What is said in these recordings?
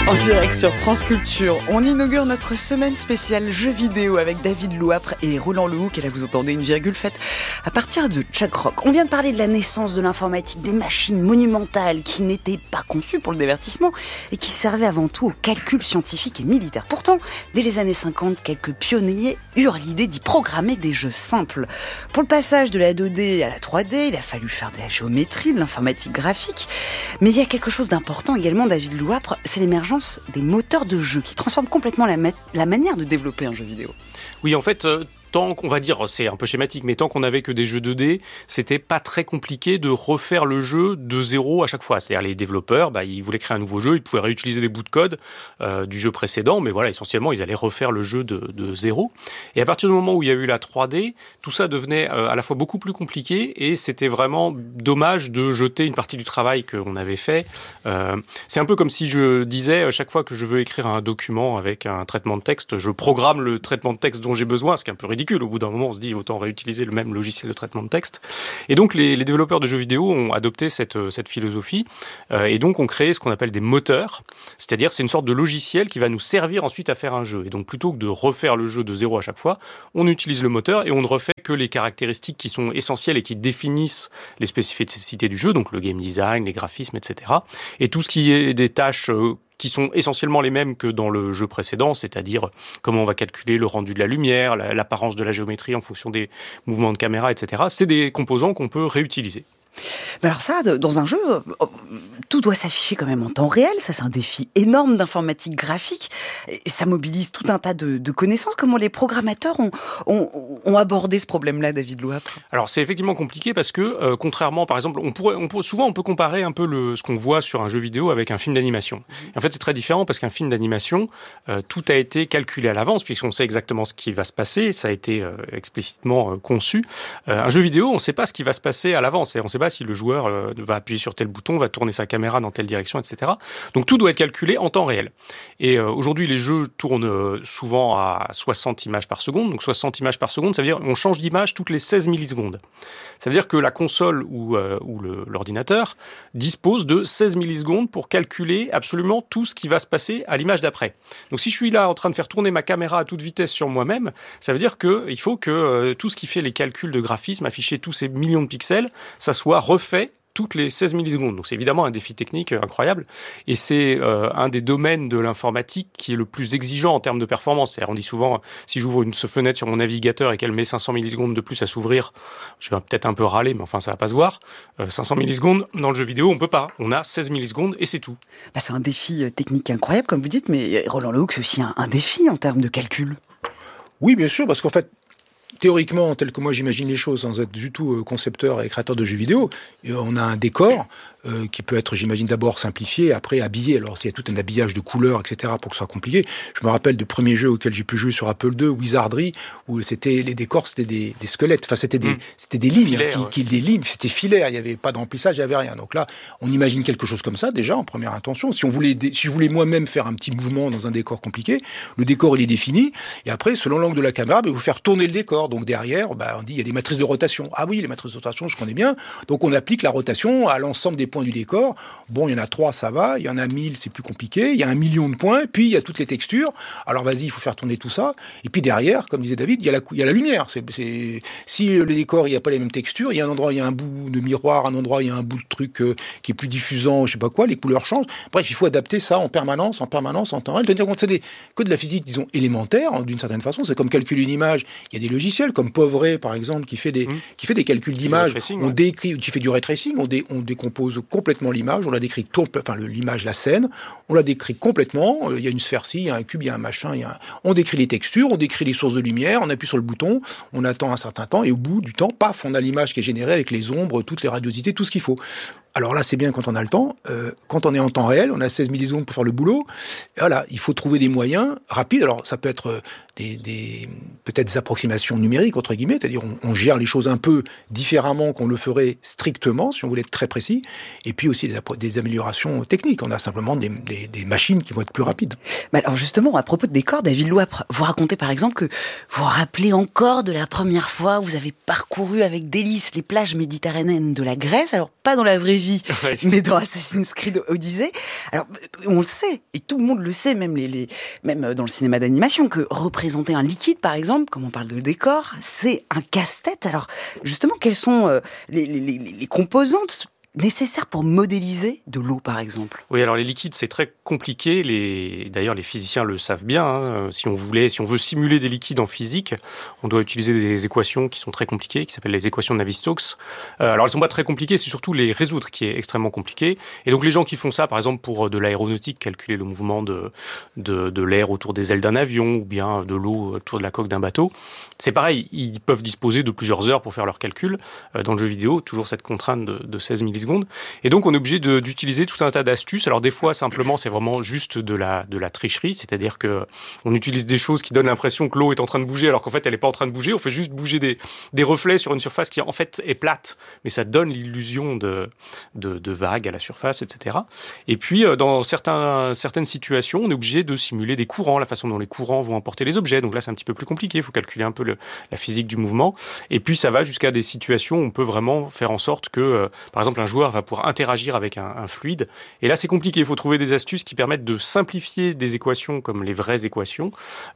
En direct sur France Culture, on inaugure notre semaine spéciale jeux vidéo avec David Louapre et Roland Lehoucq. Et là, vous entendez une virgule faite à partir de Chuck Rock. On vient de parler de la naissance de l'informatique, des machines monumentales qui n'étaient pas conçues pour le divertissement et qui servaient avant tout au calcul scientifique et militaire. Pourtant, dès les années 50, quelques pionniers eurent l'idée d'y programmer des jeux simples. Pour le passage de la 2D à la 3D, il a fallu faire de la géométrie, de l'informatique graphique. Mais il y a quelque chose d'important également, David Louapre, c'est l'émergence des moteurs de jeu qui transforment complètement la manière de développer un jeu vidéo. Oui, en fait, tant qu'on va dire, c'est un peu schématique, mais tant qu'on n'avait que des jeux 2D, c'était pas très compliqué de refaire le jeu de zéro à chaque fois. C'est-à-dire les développeurs, ils voulaient créer un nouveau jeu, ils pouvaient réutiliser des bouts de code du jeu précédent, mais voilà, essentiellement, ils allaient refaire le jeu de zéro. Et à partir du moment où il y a eu la 3D, tout ça devenait à la fois beaucoup plus compliqué et c'était vraiment dommage de jeter une partie du travail qu'on avait fait. C'est un peu comme si je disais, chaque fois que je veux écrire un document avec un traitement de texte, je programme le traitement de texte dont j'ai besoin, ce qui est un peu ridicule. Au bout d'un moment, on se dit autant réutiliser le même logiciel de traitement de texte. Et donc, les développeurs de jeux vidéo ont adopté cette philosophie et donc ont créé ce qu'on appelle des moteurs. C'est-à-dire, c'est une sorte de logiciel qui va nous servir ensuite à faire un jeu. Et donc, plutôt que de refaire le jeu de zéro à chaque fois, on utilise le moteur et on ne refait que les caractéristiques qui sont essentielles et qui définissent les spécificités du jeu, donc le game design, les graphismes, etc. Et tout ce qui est des tâches qui sont essentiellement les mêmes que dans le jeu précédent, c'est-à-dire comment on va calculer le rendu de la lumière, l'apparence de la géométrie en fonction des mouvements de caméra, etc. C'est des composants qu'on peut réutiliser. Mais alors ça, dans un jeu, tout doit s'afficher quand même en temps réel. Ça, c'est un défi énorme d'informatique graphique. Et ça mobilise tout un tas de connaissances. Comment les programmateurs ont abordé ce problème-là, David Louapre ? Alors, c'est effectivement compliqué parce que, contrairement, par exemple, souvent on peut comparer un peu ce qu'on voit sur un jeu vidéo avec un film d'animation. Et en fait, c'est très différent parce qu'un film d'animation, tout a été calculé à l'avance puisqu'on sait exactement ce qui va se passer. Ça a été explicitement conçu. Un jeu vidéo, on ne sait pas ce qui va se passer à l'avance. On ne sait pas si le joueur va appuyer sur tel bouton, va tourner sa caméra dans telle direction, etc. Donc tout doit être calculé en temps réel. Et aujourd'hui, les jeux tournent souvent à 60 images par seconde. Donc 60 images par seconde, ça veut dire qu'on change d'image toutes les 16 millisecondes. Ça veut dire que la console ou l'ordinateur dispose de 16 millisecondes pour calculer absolument tout ce qui va se passer à l'image d'après. Donc si je suis là en train de faire tourner ma caméra à toute vitesse sur moi-même, ça veut dire qu'il faut que tout ce qui fait les calculs de graphisme, afficher tous ces millions de pixels, ça soit refait toutes les 16 millisecondes. Donc c'est évidemment un défi technique incroyable et c'est un des domaines de l'informatique qui est le plus exigeant en termes de performance. C'est-à-dire, on dit souvent, si j'ouvre une fenêtre sur mon navigateur et qu'elle met 500 millisecondes de plus à s'ouvrir, je vais peut-être un peu râler, mais enfin ça va pas se voir. 500 millisecondes, dans le jeu vidéo, on peut pas. On a 16 millisecondes et c'est tout. C'est un défi technique incroyable, comme vous dites, mais Roland Lehoucq, c'est aussi un défi en termes de calcul. Oui, bien sûr, parce qu'en fait, théoriquement, tel que moi j'imagine les choses, sans être du tout concepteur et créateur de jeux vidéo, on a un décor qui peut être, j'imagine, d'abord simplifié, après habillé. Alors, il y a tout un habillage de couleurs, etc., pour que ce soit compliqué. Je me rappelle du premier jeu auquel j'ai pu jouer sur Apple II, Wizardry, où les décors, c'était des squelettes. Enfin, c'était des lignes, des lignes, c'était filaire. Il n'y avait pas de remplissage, il n'y avait rien. Donc là, on imagine quelque chose comme ça, déjà, en première intention. Si je voulais moi-même faire un petit mouvement dans un décor compliqué, le décor, il est défini. Et après, selon l'angle de la caméra, vous faire tourner le décor. Donc derrière, on dit, il y a des matrices de rotation. Ah oui, les matrices de rotation, je connais bien. Donc on applique la rotation à l'ensemble des points du décor. Bon, il y en a 3, ça va. Il y en a 1000, c'est plus compliqué. Il y a 1 million de points. Puis il y a toutes les textures. Alors vas-y, il faut faire tourner tout ça. Et puis derrière, comme disait David, il y a la lumière. Si le décor, il n'y a pas les mêmes textures, il y a un endroit, il y a un bout de miroir, un endroit, il y a un bout de truc qui est plus diffusant, je sais pas quoi, les couleurs changent. Bref, il faut adapter ça en permanence, en temps réel. Tenir compte, c'est que de la physique, disons, élémentaire, d'une certaine façon. C'est comme calculer une image. Il y a des logiciels comme Povray, par exemple, qui fait des calculs d'image. On décrit, qui fait du ray tracing, on décompose complètement l'image, on la décrit, l'image, la scène, on la décrit complètement. Il y a une sphère-ci, il y a un cube, il y a un machin, on décrit les textures, on décrit les sources de lumière, on appuie sur le bouton, on attend un certain temps, et au bout du temps, paf, on a l'image qui est générée avec les ombres, toutes les radiosités, tout ce qu'il faut. Alors là, c'est bien quand on a le temps. Quand on est en temps réel, on a 16 millisecondes pour faire le boulot. Et voilà, il faut trouver des moyens rapides. Alors, ça peut être peut-être des approximations numériques, entre guillemets, c'est-à-dire on gère les choses un peu différemment qu'on le ferait strictement, si on voulait être très précis. Et puis aussi des améliorations techniques. On a simplement des machines qui vont être plus rapides. Mais alors justement, à propos de décors, David Louapre, vous racontez par exemple que vous vous rappelez encore de la première fois où vous avez parcouru avec délice les plages méditerranéennes de la Grèce. Alors, pas dans la vraie Navy, mais dans Assassin's Creed Odyssey. Alors, on le sait, et tout le monde le sait, même même dans le cinéma d'animation, que représenter un liquide, par exemple, comme on parle de décor, c'est un casse-tête. Alors, justement, quelles sont les composantes nécessaires pour modéliser de l'eau, par exemple? Oui, alors les liquides, c'est très compliqué. D'ailleurs, les physiciens le savent bien. Hein. Si on veut simuler des liquides en physique, on doit utiliser des équations qui sont très compliquées, qui s'appellent les équations de Navier-Stokes. Alors, elles sont pas très compliquées, c'est surtout les résoudre qui est extrêmement compliqué. Et donc, les gens qui font ça, par exemple, pour de l'aéronautique, calculer le mouvement de l'air autour des ailes d'un avion, ou bien de l'eau autour de la coque d'un bateau, c'est pareil, ils peuvent disposer de plusieurs heures pour faire leurs calculs. Dans le jeu vidéo, toujours cette contrainte de 16 millisecondes. Et donc, on est obligé d'utiliser tout un tas d'astuces. Alors, des fois, simplement, c'est vraiment juste de la tricherie, c'est-à-dire que on utilise des choses qui donnent l'impression que l'eau est en train de bouger, alors qu'en fait, elle n'est pas en train de bouger. On fait juste bouger des reflets sur une surface qui, en fait, est plate, mais ça donne l'illusion de vagues à la surface, etc. Et puis, dans certaines situations, on est obligé de simuler des courants, la façon dont les courants vont emporter les objets. Donc là, c'est un petit peu plus compliqué. Il faut calculer un peu la physique du mouvement. Et puis, ça va jusqu'à des situations où on peut vraiment faire en sorte que, par exemple, un joueur va pouvoir interagir avec un fluide. Et là, c'est compliqué. Il faut trouver des astuces qui permettent de simplifier des équations comme les vraies équations,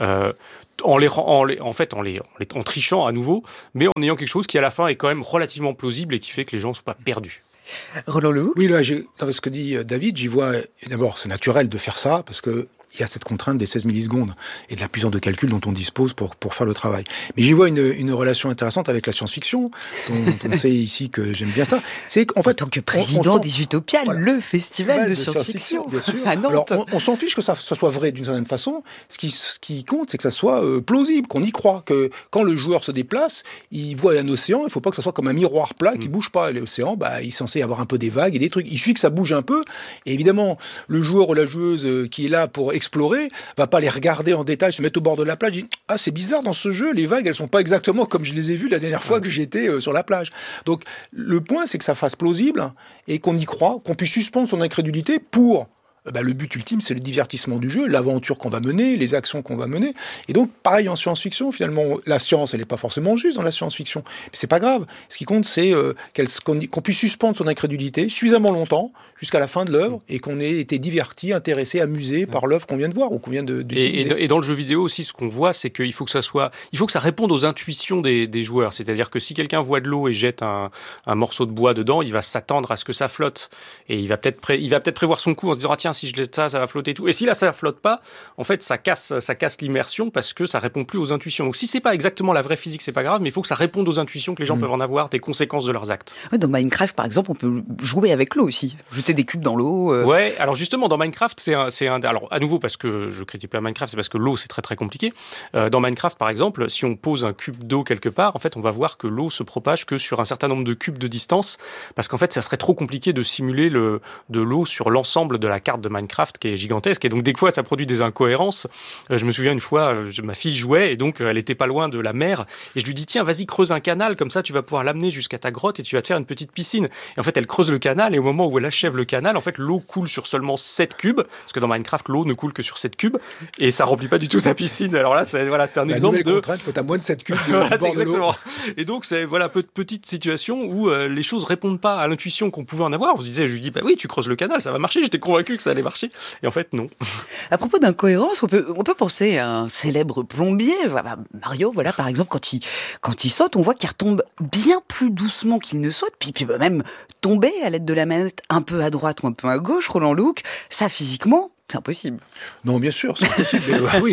en trichant à nouveau, mais en ayant quelque chose qui, à la fin, est quand même relativement plausible et qui fait que les gens ne sont pas perdus. Roland Lehoucq. Oui, là, dans ce que dit David, j'y vois, d'abord, c'est naturel de faire ça, parce que il y a cette contrainte des 16 millisecondes et de la puissance de calcul dont on dispose pour faire le travail. Mais j'y vois une relation intéressante avec la science-fiction, dont on sait ici que j'aime bien ça. C'est qu'en fait, en tant que président des Utopiales, voilà, le festival de science-fiction bien sûr. à Nantes. Alors, on s'en fiche que ça soit vrai d'une certaine façon. Ce qui compte, c'est que ça soit plausible, qu'on y croit, que quand le joueur se déplace, il voit un océan, il ne faut pas que ça soit comme un miroir plat qui ne bouge pas. L'océan, il est censé avoir un peu des vagues et des trucs. Il suffit que ça bouge un peu. Et évidemment, le joueur ou la joueuse qui est là pour explorer va pas les regarder en détail, se mettre au bord de la plage, dit ah c'est bizarre dans ce jeu, les vagues elles sont pas exactement comme je les ai vues la dernière fois que j'étais sur la plage. Donc le point c'est que ça fasse plausible et qu'on y croit, qu'on puisse suspendre son incrédulité pour le but ultime, c'est le divertissement du jeu, l'aventure qu'on va mener, les actions qu'on va mener. Et donc, pareil en science-fiction, finalement, la science, elle n'est pas forcément juste dans la science-fiction. Mais c'est pas grave. Ce qui compte, c'est qu'on puisse suspendre son incrédulité suffisamment longtemps, jusqu'à la fin de l'œuvre, et qu'on ait été diverti, intéressé, amusé par l'œuvre qu'on vient de voir ou qu'on vient d'utiliser. Et dans le jeu vidéo aussi, ce qu'on voit, c'est qu'il faut que ça réponde aux intuitions des joueurs. C'est-à-dire que si quelqu'un voit de l'eau et jette un morceau de bois dedans, il va s'attendre à ce que ça flotte. Et il va peut-être prévoir son coup en se disant, ah tiens, si je jette ça va flotter et tout. Et si là, ça flotte pas, en fait, ça casse l'immersion parce que ça répond plus aux intuitions. Donc si c'est pas exactement la vraie physique, c'est pas grave, mais il faut que ça réponde aux intuitions que les gens peuvent en avoir, des conséquences de leurs actes. Ouais, dans Minecraft, par exemple, on peut jouer avec l'eau aussi. Jeter des cubes dans l'eau. Ouais, alors justement, dans Minecraft, alors à nouveau, parce que je critique pas Minecraft, c'est parce que l'eau, c'est très très compliqué. Dans Minecraft, par exemple, si on pose un cube d'eau quelque part, en fait, on va voir que l'eau se propage que sur un certain nombre de cubes de distance, parce qu'en fait, ça serait trop compliqué de simuler de l'eau sur l'ensemble de la carte de Minecraft, qui est gigantesque. Et donc, des fois, ça produit des incohérences. Je me souviens une fois, ma fille jouait, et donc, elle était pas loin de la mer, et je lui dis, tiens, vas-y, creuse un canal, comme ça, tu vas pouvoir l'amener jusqu'à ta grotte, et tu vas te faire une petite piscine. Et en fait, elle creuse le canal, et au moment où elle achève le canal, en fait, l'eau coule sur seulement 7 cubes, parce que dans Minecraft, l'eau ne coule que sur 7 cubes, et ça remplit pas du tout sa piscine. Alors là, c'était un exemple de... contrainte, faut à moins de 7 cubes voilà, c'est exactement. Et donc, c'est petite situation où les choses répondent pas à l'intuition qu'on pouvait en avoir. On se disait, je lui dis, bah oui, tu creuses le canal, ça va marcher. J'étais convaincu que ça allait marcher. Et en fait, non. À propos d'incohérence, on peut penser à un célèbre plombier, Mario, voilà, par exemple, quand il saute, on voit qu'il retombe bien plus doucement qu'il ne saute, puis il peut même tomber à l'aide de la manette un peu à droite ou un peu à gauche, Roland Lehoucq. Ça, physiquement, c'est impossible. Non, bien sûr, c'est impossible. oui,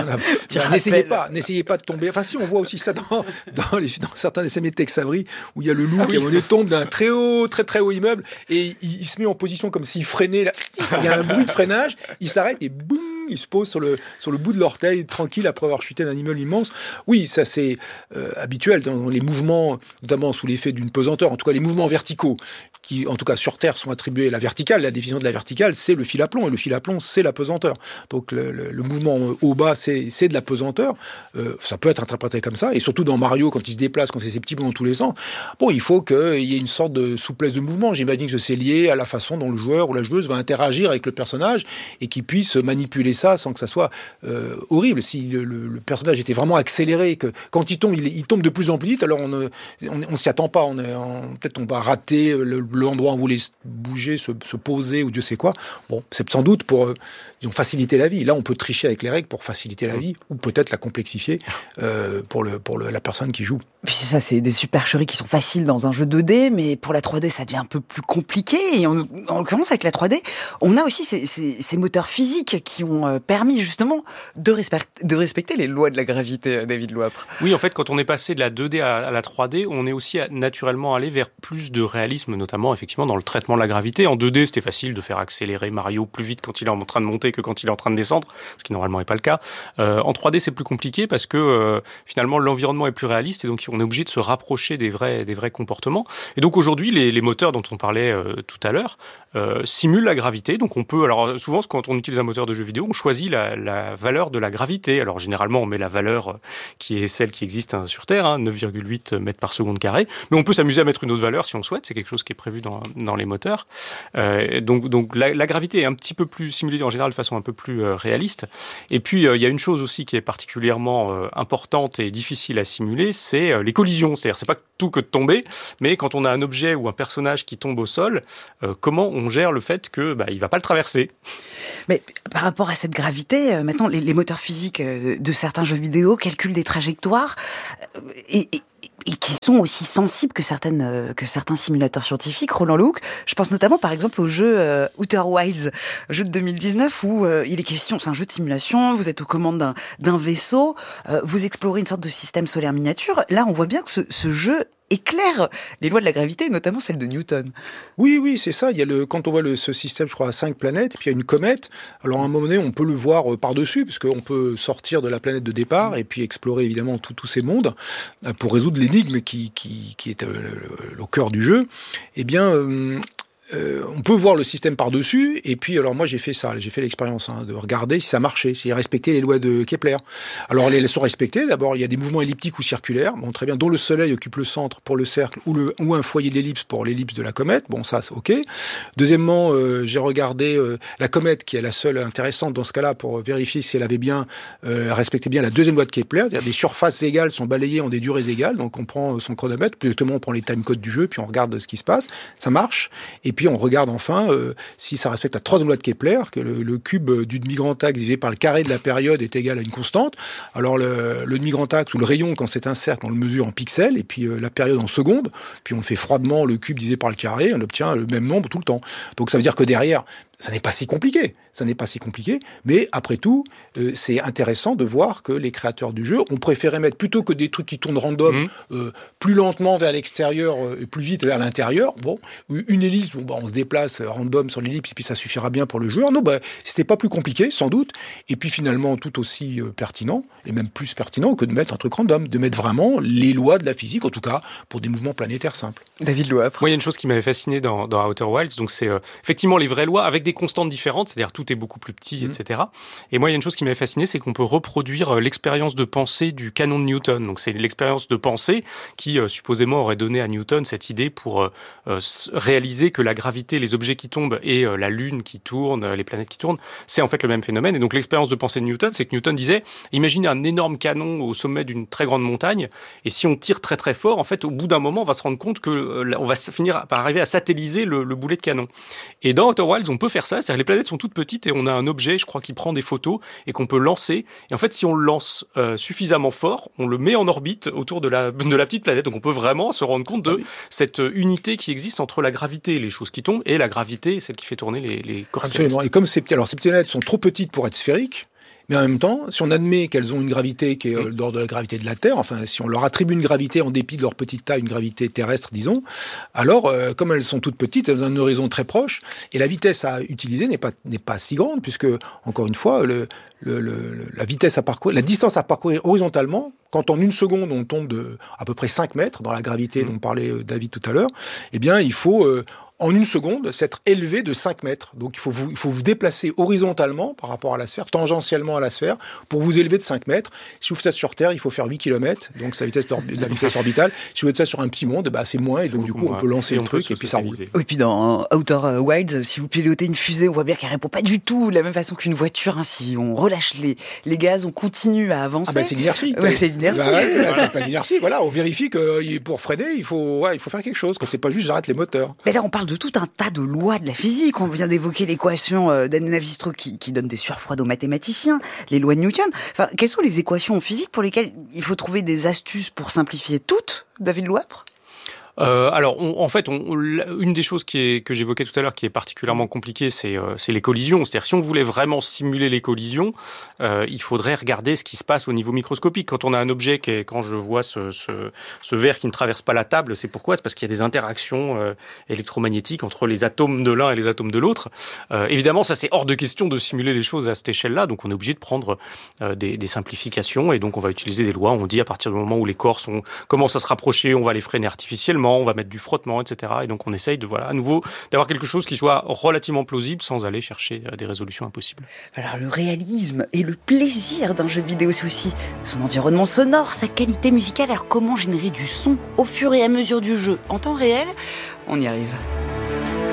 n'essayez pas de tomber. Enfin, si, on voit aussi ça dans certains dessins de Tex Avery, où il y a le loup qui, à un moment donné, tombe d'un très très haut immeuble, et il se met en position comme s'il freinait. Là. Il y a un bruit de freinage, il s'arrête et boum, il se pose sur le bout de l'orteil, tranquille, après avoir chuté d'un immeuble immense. Oui, ça c'est habituel dans les mouvements, notamment sous l'effet d'une pesanteur, en tout cas les mouvements verticaux, qui, en tout cas sur Terre, sont attribués à la verticale. La définition de la verticale, c'est le fil à plomb, et le fil à plomb, c'est la pesanteur. Donc le mouvement haut-bas, c'est de la pesanteur. Ça peut être interprété comme ça, et surtout dans Mario, quand il se déplace, quand c'est ses petits bonds dans tous les sens, il faut qu'il y ait une sorte de souplesse de mouvement. J'imagine que c'est lié à la façon dont le joueur ou la joueuse va interagir avec le personnage, et qu'il puisse manipuler ça sans que ça soit horrible. Si le personnage était vraiment accéléré, que quand il tombe de plus en plus vite, alors on s'y attend pas. Peut-être on va rater l'endroit où on voulait bouger, se poser ou Dieu sait quoi. Bon, c'est sans doute pour faciliter la vie. Là, on peut tricher avec les règles pour faciliter la vie ou peut-être la complexifier pour la personne qui joue. Puis ça, c'est des supercheries qui sont faciles dans un jeu 2D, mais pour la 3D, ça devient un peu plus compliqué. Et en l'occurrence, avec la 3D, on a aussi ces moteurs physiques qui ont permis justement de respecter les lois de la gravité, David Louapre. Oui, en fait, quand on est passé de la 2D à la 3D, on est aussi naturellement allé vers plus de réalisme, notamment effectivement dans le traitement de la gravité. En 2D, c'était facile de faire accélérer Mario plus vite quand il est en train de monter que quand il est en train de descendre, ce qui normalement n'est pas le cas. En 3D, c'est plus compliqué parce que finalement l'environnement est plus réaliste et donc on est obligé de se rapprocher des vrais comportements. Et donc aujourd'hui, les moteurs dont on parlait tout à l'heure simulent la gravité. Donc on peut, alors souvent quand on utilise un moteur de jeu vidéo, on choisit la valeur de la gravité. Alors généralement, on met la valeur qui est celle qui existe sur Terre, 9,8 mètres par seconde carré. Mais on peut s'amuser à mettre une autre valeur si on souhaite. C'est quelque chose qui est prévu dans les moteurs. Donc la gravité est un petit peu plus simulée en général de façon un peu plus réaliste. Et puis il y a une chose aussi qui est particulièrement importante et difficile à simuler, c'est les collisions. C'est-à-dire c'est pas tout que de tomber, mais quand on a un objet ou un personnage qui tombe au sol, comment on gère le fait que il va pas le traverser. Mais par rapport à cette gravité, maintenant les moteurs physiques de certains jeux vidéo calculent des trajectoires et qui sont aussi sensibles que certains simulateurs scientifiques. Roland Lehoucq, je pense notamment par exemple au jeu Outer Wilds, jeu de 2019 où il est question, c'est un jeu de simulation, vous êtes aux commandes d'un vaisseau, vous explorez une sorte de système solaire miniature. Là, on voit bien que ce jeu éclaire les lois de la gravité, notamment celle de Newton. Oui, c'est ça. Quand on voit ce système, je crois, à 5 planètes, et puis il y a une comète. Alors à un moment donné, on peut le voir par-dessus, parce qu'on peut sortir de la planète de départ et puis explorer évidemment tous ces mondes pour résoudre l'énigme qui est au cœur du jeu. Eh bien, on peut voir le système par-dessus, et puis alors moi j'ai fait l'expérience de regarder si ça marchait, si respectait les lois de Kepler. Alors elles sont respectées. D'abord il y a des mouvements elliptiques ou circulaires, bon très bien, dont le Soleil occupe le centre pour le cercle ou un foyer d'ellipse pour l'ellipse de la comète. Bon ça c'est ok. Deuxièmement j'ai regardé la comète qui est la seule intéressante dans ce cas-là pour vérifier si elle avait bien respecté bien la deuxième loi de Kepler, c'est-à-dire des surfaces égales sont balayées en des durées égales. Donc on prend son chronomètre, plus exactement on prend les timecodes du jeu, puis on regarde ce qui se passe, ça marche. Et puis on regarde enfin si ça respecte la troisième loi de Kepler, que le cube du demi-grand axe divisé par le carré de la période est égal à une constante. Alors le demi-grand axe ou le rayon, quand c'est un cercle, on le mesure en pixels, et puis la période en secondes, puis on fait froidement le cube divisé par le carré, on obtient le même nombre tout le temps. Donc ça veut dire que derrière, ça n'est pas si compliqué, mais après tout, c'est intéressant de voir que les créateurs du jeu ont préféré mettre, plutôt que des trucs qui tournent random, plus lentement vers l'extérieur et plus vite vers l'intérieur, bon, une ellipse, on se déplace random sur l'ellipse et puis ça suffira bien pour le joueur. Non, c'était pas plus compliqué, sans doute, et puis finalement tout aussi pertinent, et même plus pertinent que de mettre un truc random, de mettre vraiment les lois de la physique, en tout cas pour des mouvements planétaires simples. David Louapre. Moi, il y a une chose qui m'avait fasciné dans Outer Wilds, donc c'est effectivement les vraies lois avec des constantes différentes, c'est-à-dire tout est beaucoup plus petit, etc. Et moi, il y a une chose qui m'avait fasciné, c'est qu'on peut reproduire l'expérience de pensée du canon de Newton. Donc c'est l'expérience de pensée qui supposément aurait donné à Newton cette idée pour réaliser que la gravité, les objets qui tombent et la Lune qui tourne, les planètes qui tournent, c'est en fait le même phénomène. Et donc l'expérience de pensée de Newton, c'est que Newton disait, imaginez un énorme canon au sommet d'une très grande montagne, et si on tire très très fort, en fait, au bout d'un moment, on va se rendre compte que on va finir par arriver à satelliser le boulet de canon. Et dans Outer Wilds, on peut faire ça, c'est-à-dire les planètes sont toutes petites et on a un objet, je crois, qui prend des photos et qu'on peut lancer. Et en fait, si on le lance suffisamment fort, on le met en orbite autour de la petite planète. Donc on peut vraiment se rendre compte de cette unité qui existe entre la gravité, les choses qui tombent, et la gravité, celle qui fait tourner les corps célestes. Absolument. Et comme ces planètes sont trop petites pour être sphériques, mais en même temps, si on admet qu'elles ont une gravité qui est d'ordre de la gravité de la Terre, enfin, si on leur attribue une gravité en dépit de leur petite taille, une gravité terrestre, disons, alors, comme elles sont toutes petites, elles ont un horizon très proche, et la vitesse à utiliser n'est pas si grande, puisque, encore une fois, la vitesse à parcourir, la distance à parcourir horizontalement, quand en une seconde on tombe de à peu près 5 mètres dans la gravité dont parlait David tout à l'heure, eh bien il faut en une seconde, s'être élevé de 5 mètres. Donc il faut vous déplacer horizontalement par rapport à la sphère, tangentiellement à la sphère, pour vous élever de 5 mètres. Si vous faites ça sur Terre, il faut faire 8 km, donc c'est la vitesse orbitale. Si vous faites ça sur un petit monde, c'est moins, et donc du coup on peut lancer le truc et puis ça roule. Et puis dans Outer Wilds, si vous pilotez une fusée, on voit bien qu'elle répond pas du tout de la même façon qu'une voiture. Si on relâche les gaz, on continue à avancer. C'est l'inertie. C'est l'inertie. C'est pas l'inertie, voilà. On vérifie que pour freiner, il faut faire quelque chose. C'est pas juste j'arrête les moteurs. Mais là, on parle de tout un tas de lois de la physique. On vient d'évoquer l'équation d'Anne Navier-Stokes qui donne des sueurs froides aux mathématiciens, les lois de Newton. Enfin, quelles sont les équations en physique pour lesquelles il faut trouver des astuces pour simplifier toutes, David Louapre ? En fait, une des choses que j'évoquais tout à l'heure qui est particulièrement compliquée, c'est les collisions. C'est-à-dire, si on voulait vraiment simuler les collisions, il faudrait regarder ce qui se passe au niveau microscopique. Quand on a un objet quand je vois ce verre qui ne traverse pas la table, c'est pourquoi ? C'est parce qu'il y a des interactions électromagnétiques entre les atomes de l'un et les atomes de l'autre. Évidemment, ça c'est hors de question de simuler les choses à cette échelle-là, donc on est obligé de prendre des simplifications, et donc on va utiliser des lois. On dit à partir du moment où les corps commencent à se rapprocher, on va les freiner artificiellement, on va mettre du frottement, etc. Et donc on essaye à nouveau d'avoir quelque chose qui soit relativement plausible sans aller chercher des résolutions impossibles. Alors le réalisme et le plaisir d'un jeu vidéo, c'est aussi son environnement sonore, sa qualité musicale. Alors comment générer du son au fur et à mesure du jeu en temps réel ? On y arrive.